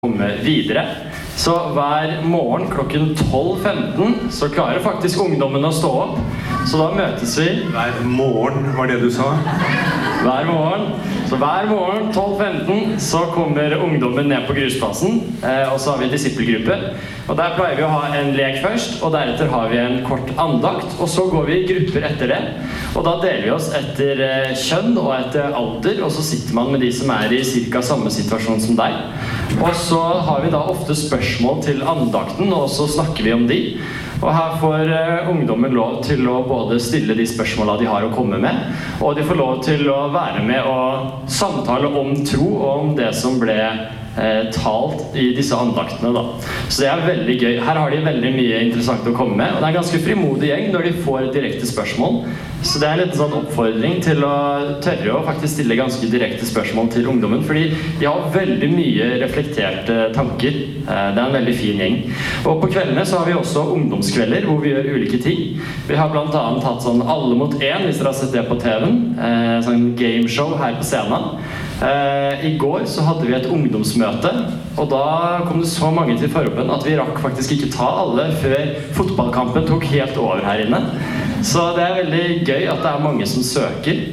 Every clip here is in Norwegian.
komme videre. Så hver morgen klokken 12:15 så klarer faktisk ungdommen å stå opp. Så da møtes vi. Hver morgen, var det du sa? Hver morgen. Så hver morgen 12:15 så kommer ungdommen ned på grusplassen, og så har vi disippelgruppe. Og der pleier vi å ha en lek først, og deretter har vi en kort andakt, og så går vi i grupper etter det. Og da deler vi oss etter kjønn og etter alder, og så sitter man med de som er i cirka samme situasjon som deg. Og så har vi da ofte spørsmål til andakten, og så snakker vi om de. Og her får ungdommen lov til å både stille de spørsmålene de har å komme med, og de får lov til å være med og samtale om tro og om det som ble talt i disse andaktene da. Så det er veldig gøy. Her har de veldig mye interessant å komme med, og det er en ganske frimodig gjeng når de får direkte spørsmål. Så det er en liten sånn oppfordring til å tørre å faktisk stille ganske direkte spørsmål til ungdommen, fordi de har veldig mye reflekterte tanker. Det er en veldig fin gjeng. Og på kveldene så har vi også ungdomskvelder hvor vi gjør ulike ting. Vi har blant annet hatt sånn alle mot en, hvis dere har sett det på TV-en, sånn gameshow her på scenen. I går så hadde vi et ungdomsmøte, og da kom det så mange til Føropen at vi rakk faktisk ikke ta alle før fotballkampen tok helt over her inne. Så det er veldig gøy at det er mange som søker.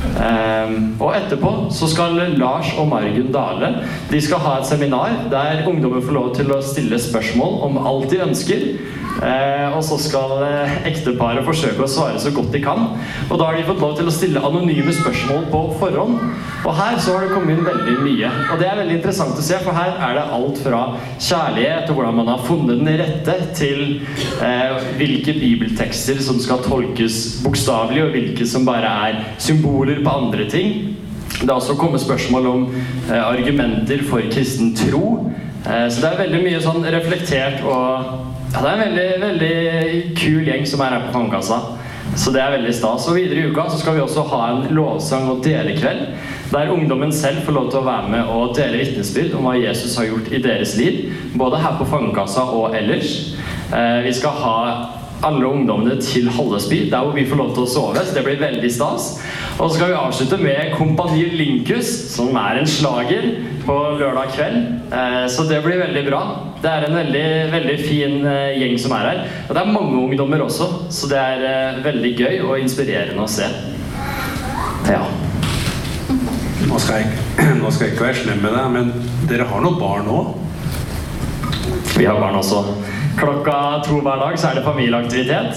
Og etterpå så skal Lars og Margunn Dale, de skal ha et seminar der ungdommer får lov til å stille spørsmål om alt de ønsker. Og så skal ekteparet forsøke å svare så godt de kan. Og da har de fått lov til å stille anonyme spørsmål på forhånd. Og her så har det kommet inn veldig mye. Og det er veldig interessant å se, for her er det alt fra kjærlighet og hvordan man har funnet den rette, til hvilke bibeltekster som skal tolkes bokstavelig, og hvilke som bare er symboler på andre ting. Det har også kommet spørsmål om argumenter for kristen tro. Så det er veldig mye sånn reflektert, og ja, det er en veldig, veldig kul gjeng som er her på Fangekassa. Så det er veldig stas. Og videre i uka så skal vi også ha en lovsang- og delekveld, der ungdommen selv får lov til å være med og dele vitnesbyrd om hva Jesus har gjort i deres liv, både her på Fangekassa og ellers. Vi skal ha alle ungdommene til Hallesby, der hvor vi får lov til å sove, så det blir veldig stas. Og så skal vi avslutte med Kompani Linkus, som er en slager på lørdag kveld. Så det blir veldig bra. Det er en veldig, veldig fin gjeng som er her. Og det er mange ungdommer også, så det er veldig gøy og inspirerende å se. Ja. Nå skal jeg ikke være slem med deg, men dere har noen barn også? Vi har barn også. Klokka 2 hver dag så er det familieaktivitet.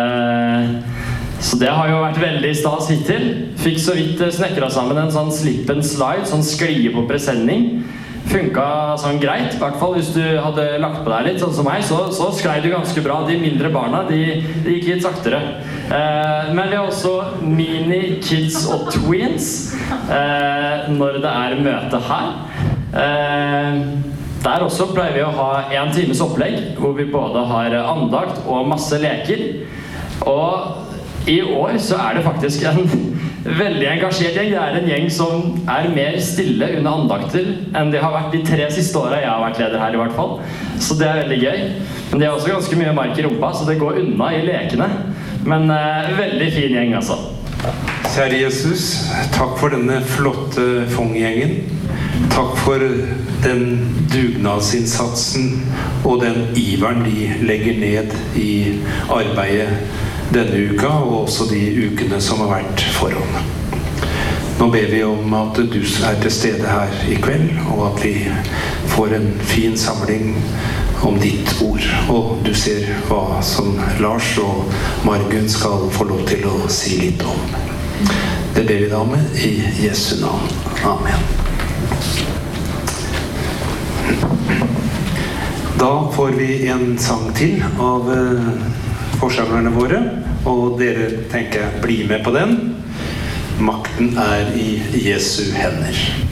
Så det har jo vært veldig stas hittil. Fikk så vidt snekret sammen en sånn slip and slide, sånn sklie på presenning. Funket sånn greit, i hvert fall hvis du hadde lagt på deg litt, sånn som meg, så sklei du ganske bra. De mindre barna, de gikk litt saktere. Men vi har også mini, kids og twins når det er møte her. Der også pleier vi å ha 1 times opplegg, hvor vi både har andakt og masse leker. Og i år så er det faktisk en veldig engasjert gjeng. Det er en gjeng som er mer stille under andakter enn de har vært de 3 siste årene jeg har vært leder her i hvert fall. Så det er veldig gøy. Men de har også ganske mye mark i rumpa, så det går unna i lekene. Men veldig fin gjeng altså. Kjære Jesus, takk for denne flotte Fong-gjengen. Takk for den dugnadsinnsatsen og den iveren de legger ned i arbeidet denne uka, og også de ukene som har vært foran. Nå ber vi om at du er til stede her i kveld, og at vi får en fin samling om ditt ord. Og du ser hva som Lars og Margunn skal få lov til å si litt om. Det ber vi da med i Jesu navn. Amen. Da får vi en sang til av forsangerne våre, og dere tenker bli med på den. Makten er i Jesu hender.